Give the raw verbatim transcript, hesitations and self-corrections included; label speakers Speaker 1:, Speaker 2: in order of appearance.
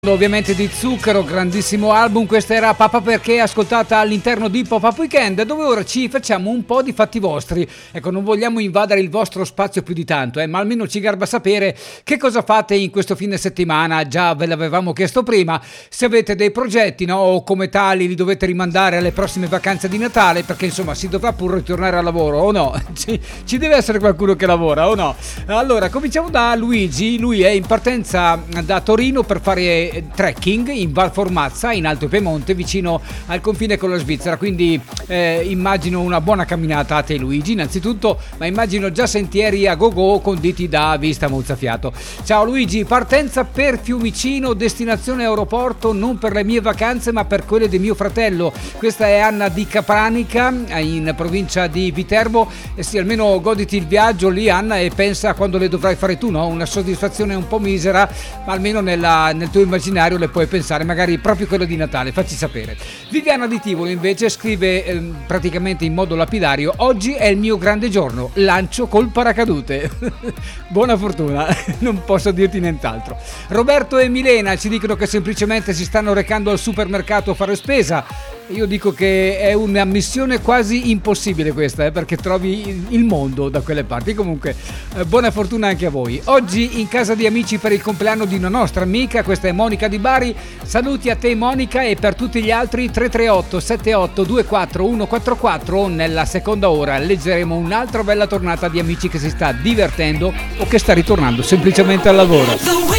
Speaker 1: Ovviamente di Zucchero, grandissimo album. Questa era Papà Perché, ascoltata all'interno di Pop-Up Weekend, dove ora ci facciamo un po' di fatti vostri. Ecco, non vogliamo invadere il vostro spazio più di tanto, eh, ma almeno ci garba sapere che cosa fate in questo fine settimana. Già ve l'avevamo chiesto prima, se avete dei progetti, no? O come tali li dovete rimandare alle prossime vacanze di Natale, perché insomma si dovrà pur ritornare al lavoro, o no? Ci, ci deve essere qualcuno che lavora, o no? Allora, cominciamo da Luigi. Lui è in partenza da Torino per fare trekking in Val Formazza, in Alto Piemonte, vicino al confine con la Svizzera, quindi eh, immagino una buona camminata a te, Luigi, innanzitutto, ma immagino già sentieri a go-go conditi da Vista Mozzafiato. Ciao Luigi, partenza per Fiumicino, destinazione aeroporto, non per le mie vacanze ma per quelle di mio fratello. Questa è Anna di Capranica, in provincia di Viterbo. E sì, almeno goditi il viaggio lì, Anna, e pensa a quando le dovrai fare tu, no? Una soddisfazione un po' misera, ma almeno nella, nel tuo immaginario le puoi pensare, magari proprio quello di Natale, facci sapere. Viviana di Tivoli invece scrive eh, praticamente in modo lapidario: oggi è il mio grande giorno, lancio col paracadute. Buona fortuna, non posso dirti nient'altro. Roberto e Milena ci dicono che semplicemente si stanno recando al supermercato a fare spesa. Io dico che è una missione quasi impossibile questa, eh, perché trovi il mondo da quelle parti. Comunque eh, buona fortuna anche a voi. Oggi in casa di amici per il compleanno di una nostra amica, questa è Monica di Bari. Saluti a te Monica, e per tutti gli altri tre tre otto sette otto due quattro uno quattro quattro. Nella seconda ora leggeremo un'altra bella tornata di amici che si sta divertendo o che sta ritornando semplicemente al lavoro.